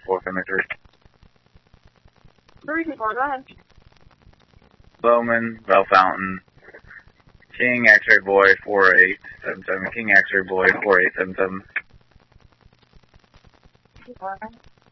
473. 324, go ahead. Bowman, Bell Fountain, King X-Ray Boy 4877, King X-Ray Boy 4877.